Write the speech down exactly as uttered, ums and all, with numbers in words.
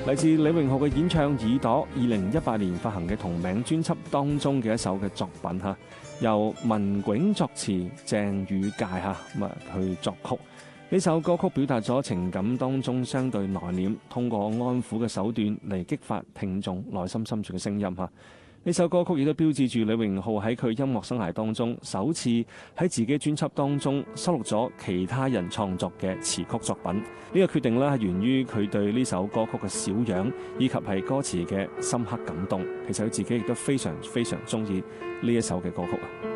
嚟自李榮浩嘅演唱《耳朵》，二零一八年發行嘅同名專輯當中嘅一首嘅作品嚇，由文炯作詞，鄭宇介嚇咁啊去作曲。呢首歌曲表達咗情感當中相對內斂，通過安撫嘅手段嚟激發聽眾內心深處嘅聲音嚇。呢首歌曲亦都標誌住李榮浩喺佢音樂生涯當中首次喺自己專輯當中收錄咗其他人創作嘅詞曲作品。呢、這個決定咧係源於佢對呢首歌曲嘅小樣以及係歌詞嘅深刻感動。其實佢自己亦都非常非常中意呢一首嘅歌曲啊。